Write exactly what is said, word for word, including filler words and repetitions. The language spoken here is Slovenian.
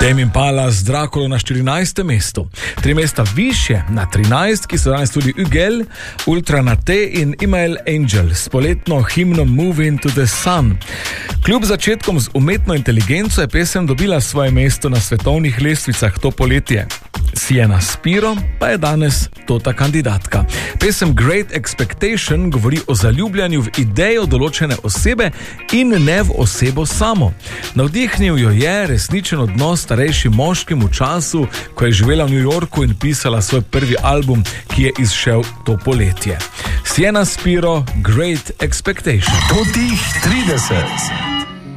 Tame Impala z Draculo na štirinajstem mestu. Tri mesta više na trinajst, ki so danes tudi Ugel, Ultra Nate in Email Angel s poletno himno Moving to the Sun. Kljub začetkom z umetno inteligenco je pesem dobila svoje mesto na svetovnih lestvicah to poletje. Sienna Spiro pa je danes tota kandidatka. Pesem Great Expectation govori o zaljubljanju v idejo določene osebe in ne v osebo samo. Navdihnil jo je resničen odnos starejšim moškim v času, ko je živela v New Yorku in pisala svoj prvi album, ki je izšel to poletje. Sienna Spiro, Great Expectation. Totih trideset.